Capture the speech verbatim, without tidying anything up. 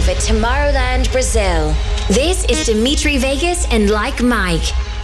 at Tomorrowland Brazil. This is Dimitri Vegas and Like Mike.